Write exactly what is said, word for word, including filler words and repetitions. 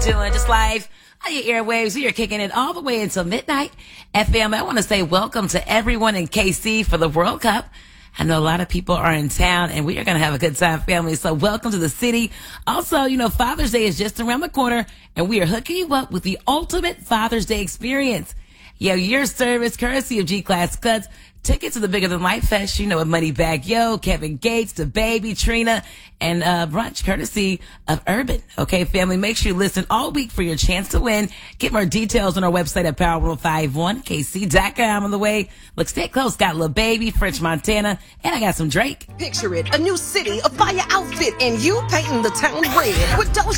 doing? Just live on your airwaves. We are kicking it all the way until midnight. F M, I want to say welcome to everyone in K C for the World Cup. I know a lot of people are in town, and we are going to have a good time, family. So welcome to the city. Also, you know, Father's Day is just around the corner, and we are hooking you up with the ultimate Father's Day experience. Yo, your service, courtesy of G-Class Cuts. Tickets to the Bigger Than Life Fest, you know, with Moneybag Yo, Kevin Gates, the baby, Trina, and uh brunch, courtesy of Urban. Okay, family, make sure you listen all week for your chance to win. Get more details on our website at power one oh five one k c dot com on the way. Look, stay close. Got Lil Baby, French Montana, and I got some Drake. Picture it, a new city, a fire outfit, and you painting the town red with those